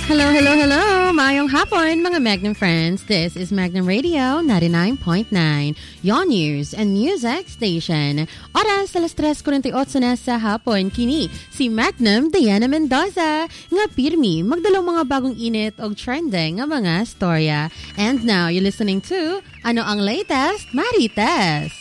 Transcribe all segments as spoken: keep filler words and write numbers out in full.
Hello, hello, hello! Maayong hapon, mga Magnum friends. This is Magnum Radio ninety-nine point nine, your news and music station. Oras alas tres forty-eight na sa hapon. Kini si Magnum Diana Mendoza nga pirmi magdalong mga bagong init og trending nga mga storya. And now, you're listening to Ano ang Latest? Marites!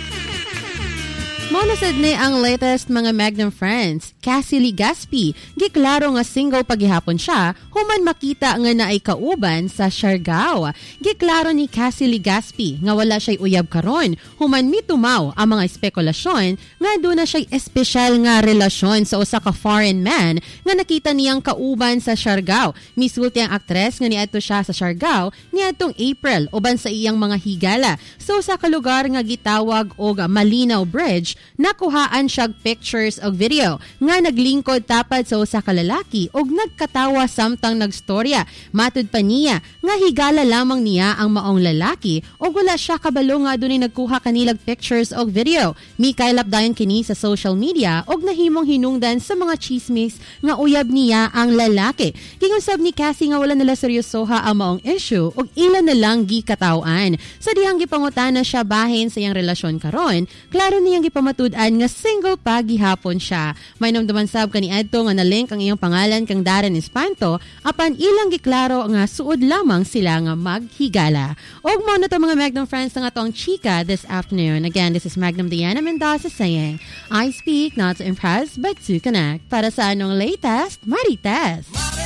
Monasad ni ang latest mga Magnum friends. Cassie Legaspi, giklaro nga single paghihapon siya, human makita nga naay kauban sa Siargao. Giklaro ni Cassie Legaspi nga wala siya'y uyab karon, human mitumaw ang mga espekulasyon nga doon na siya'y espesyal nga relasyon sa usa ka foreign man nga nakita niyang kauban sa Siargao. Misulti ang aktres nga niadto siya sa Siargao niadtong April uban sa iyang mga higala. So sa ka lugar nga gitawag og Malinaw Bridge, nakuhaan siya pictures og video nga naglingkod tapad sa usa ka lalaki og nagkatawa samtang nagstorya. Matud pa niya nga higala lamang niya ang maong lalaki og wala siya kabalo nga dunay nagkuha kanilag pictures og video. Mikaylap dayon kini sa social media og nahimong hinungdan sa mga chismis nga uyab niya ang lalaki. Gingusab ni Cassie nga wala nila seryosoha ang maong issue og ila na lang gikatawan. Sa dihang gipangutana siya bahin sa iyang relasyon karon, klaro niyang gipamatud-an nga single pa gihapon siya. May namdaman sab kaniadto nga nalink ang iyang pangalan kang Darren Espanto apan ilang giklaro nga suod lamang sila nga maghigala. Og mao na to mga Magnum friends nga atong chika this afternoon. Again, this is Magnum Diana Mendoza saying, I speak not to impress but to connect. Para sa anong latest, Marites!